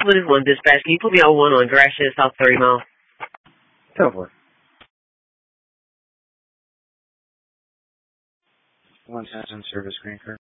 What is one dispatch? Can you put me on one on Gratiot, South 30 Mile? Go for it. 1000 service green card.